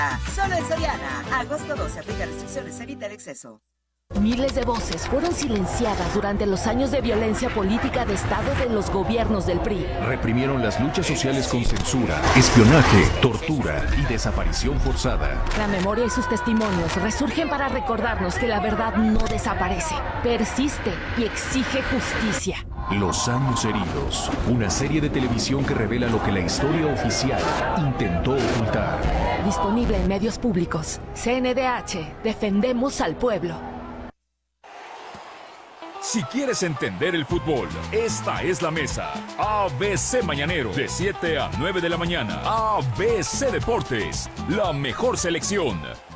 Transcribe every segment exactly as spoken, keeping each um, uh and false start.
Solo en Soriana. Agosto doce. Aplica restricciones. Evita el exceso. Miles de voces fueron silenciadas durante los años de violencia política de Estado de los gobiernos del P R I. Reprimieron las luchas sociales con censura, espionaje, tortura y desaparición forzada. La memoria y sus testimonios resurgen para recordarnos que la verdad no desaparece, persiste y exige justicia. Los años heridos, una serie de televisión que revela lo que la historia oficial intentó ocultar. Disponible en medios públicos. C N D H, defendemos al pueblo. Si quieres entender el fútbol, esta es la mesa. A B C Mañanero, de siete a nueve de la mañana. A B C Deportes, la mejor selección.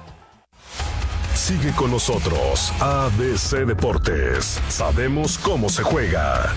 Sigue con nosotros, A B C Deportes. Sabemos cómo se juega.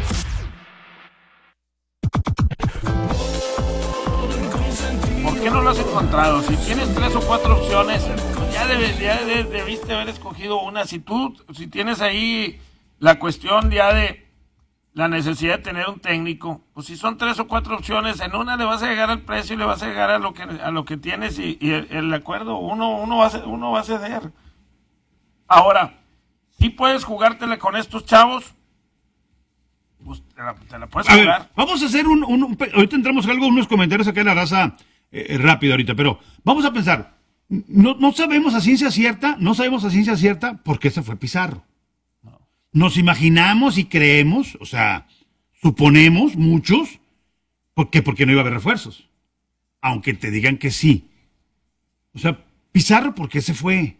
¿Por qué no lo has encontrado? Si tienes tres o cuatro opciones, ya, debe, ya de, debiste haber escogido una. Si tú, si tienes ahí la cuestión ya de la necesidad de tener un técnico, pues si son tres o cuatro opciones, en una le vas a llegar al precio y le vas a llegar a lo que a lo que tienes y, y el, el acuerdo, uno, uno, va a, uno va a ceder. Ahora, si puedes jugártela con estos chavos, pues te la, te la puedes a jugar. Ver, vamos a hacer un, un, un... Ahorita entramos algo, unos comentarios acá en la raza eh, rápido ahorita, pero vamos a pensar. No, no sabemos a ciencia cierta, no sabemos a ciencia cierta por qué se fue Pizarro. Nos imaginamos y creemos, o sea, suponemos muchos, porque porque no iba a haber refuerzos, aunque te digan que sí. O sea, Pizarro, ¿por qué se fue?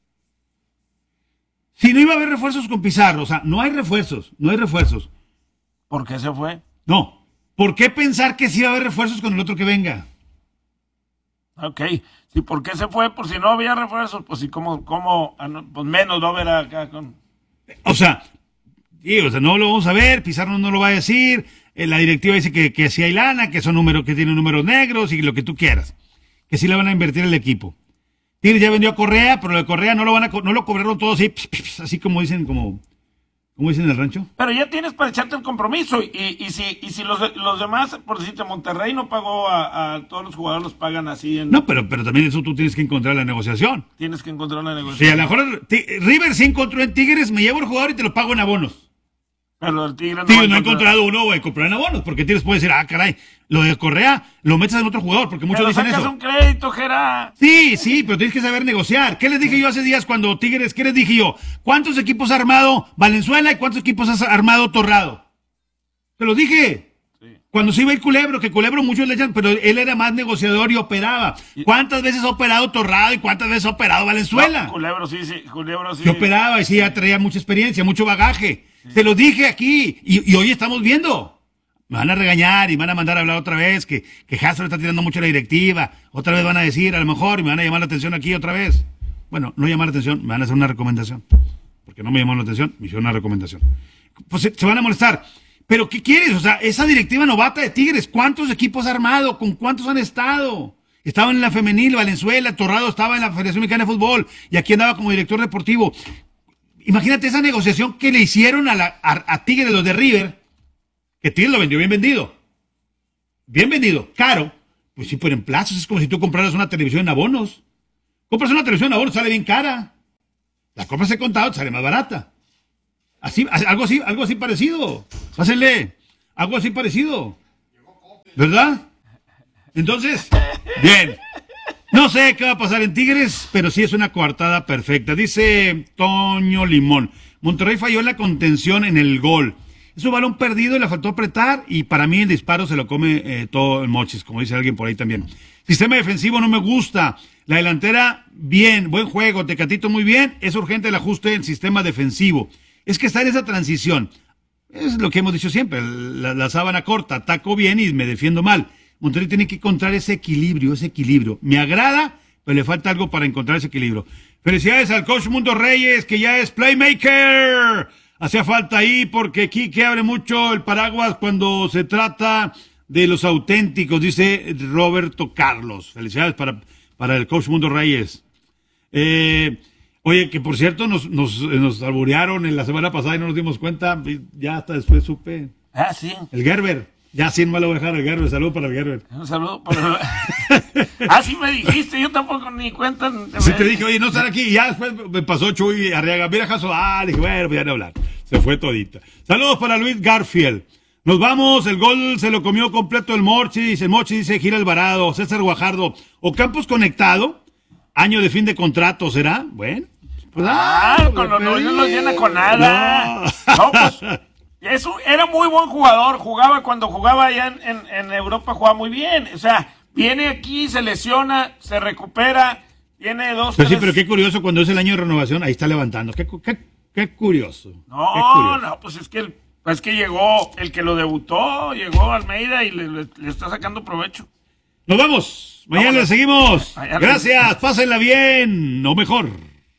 Si no iba a haber refuerzos con Pizarro, o sea, no hay refuerzos, no hay refuerzos. ¿Por qué se fue? No, ¿por qué pensar que sí va a haber refuerzos con el otro que venga? Ok, sí, ¿por qué se fue? Por si no había refuerzos, pues sí, como, como, pues menos va a haber acá con... O sea, sí, o sea, no lo vamos a ver, Pizarro no lo va a decir, eh, la directiva dice que, que sí hay lana, que son números, que tienen números negros y lo que tú quieras, que sí le van a invertir el equipo. Tigres ya vendió a Correa, pero lo de Correa no lo van a no lo cobraron todo así, pss, pss, así como dicen, como, como dicen en el rancho. Pero ya tienes para echarte el compromiso y, y si y si los, los demás, por decirte, Monterrey no pagó a, a todos los jugadores, los pagan así. En... No, pero, pero también eso tú tienes que encontrar la negociación. Tienes que encontrar la negociación. Si a lo mejor River sí encontró en Tigres, me llevo el jugador y te lo pago en abonos. Pero el Tigre no, Tigres no ha encontrado uno, voy a comprar en abonos, porque Tigres puede decir, ah, caray, lo de Correa lo metes en otro jugador, porque muchos pero dicen sacas eso. Un crédito, Gerard. Sí, sí, pero tienes que saber negociar. ¿Qué les dije yo hace días cuando Tigres, qué les dije yo? ¿Cuántos equipos ha armado Valenzuela y cuántos equipos ha armado Torrado? Te lo dije. Sí. Cuando se iba el Culebro, que Culebro muchos le echan, pero él era más negociador y operaba. ¿Cuántas veces ha operado Torrado y cuántas veces ha operado Valenzuela? No, Culebro sí, sí, Culebro sí. Que operaba y sí, ya traía mucha experiencia, mucho bagaje. Sí. Te lo dije aquí y, y hoy estamos viendo. Me van a regañar y me van a mandar a hablar otra vez que, que Hassel está tirando mucho la directiva. Otra vez van a decir, a lo mejor, y me van a llamar la atención aquí otra vez. Bueno, no llamar la atención, me van a hacer una recomendación. Porque no me llamaron la atención, me hicieron una recomendación. Pues se, se van a molestar. Pero, ¿qué quieres? O sea, esa directiva novata de Tigres, ¿cuántos equipos ha armado? ¿Con cuántos han estado? Estaban en la femenil, Valenzuela, Torrado estaba en la Federación Mexicana de Fútbol y aquí andaba como director deportivo. Imagínate esa negociación que le hicieron a, la, a, a Tigres, los de River, que Tigres lo vendió bien vendido. Bien vendido, caro. Pues sí, pero en plazos es como si tú compraras una televisión en abonos. Compras una televisión en abonos, sale bien cara. La compras de contado, sale más barata. Así, algo así, algo así parecido. Pásenle, algo así parecido. ¿Verdad? Entonces, bien. No sé qué va a pasar en Tigres, pero sí es una coartada perfecta. Dice Toño Limón, Monterrey falló en la contención en el gol. Es un balón perdido y le faltó apretar y para mí el disparo se lo come eh, todo el mochis, como dice alguien por ahí también. Sistema defensivo no me gusta. La delantera, bien, buen juego. Tecatito muy bien. Es urgente el ajuste del sistema defensivo. Es que está en esa transición. Es lo que hemos dicho siempre. La, la sábana corta, ataco bien y me defiendo mal. Monterrey tiene que encontrar ese equilibrio, ese equilibrio. Me agrada, pero le falta algo para encontrar ese equilibrio. Felicidades al coach Mundo Reyes, que ya es playmaker. Hacía falta ahí porque Quique abre mucho el paraguas cuando se trata de los auténticos, dice Roberto Carlos. Felicidades para, para el coach Mundo Reyes. Eh, oye, que por cierto nos, nos, nos alburearon en la semana pasada y no nos dimos cuenta. Ya hasta después supe. Ah, sí. El Gerber. Ya sin malo voy a dejar al Gerber. Saludo para el Gerber. Un saludo para... Ah, sí me dijiste, yo tampoco ni cuenta. Sí te dije, oye, no estar aquí. Y ya después me pasó Chuy Arriaga. Mira, Jaso, ah, le dije, bueno, pues ya no hablar. Se fue todita. Saludos para Luis Garfield. Nos vamos, el gol se lo comió completo el Mochis. El Mochis dice Gira Alvarado, César Guajardo. Ocampos conectado. Año de fin de contrato, ¿será? Bueno. Pues, ah, ah con los no, no lo llena con nada. No, no pues... Eso, era muy buen jugador, jugaba cuando jugaba allá en, en, en Europa, jugaba muy bien. O sea, viene aquí, se lesiona, se recupera, tiene dos... Pero tres... sí, pero qué curioso, cuando es el año de renovación, ahí está levantando. Qué, qué, qué curioso. No, qué curioso. no, pues es que, el, es que llegó el que lo debutó, llegó Almeida y le, le, le está sacando provecho. Nos vamos, mañana Vámonos. le seguimos. Mañana. Gracias, pásenla bien, o mejor.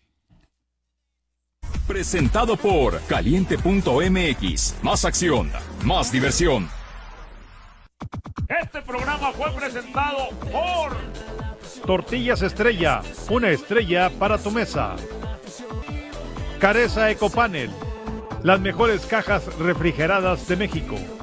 Presentado por Caliente punto M X. Más acción, más diversión. Este programa fue presentado por... Tortillas Estrella, una estrella para tu mesa. Careza Ecopanel, las mejores cajas refrigeradas de México.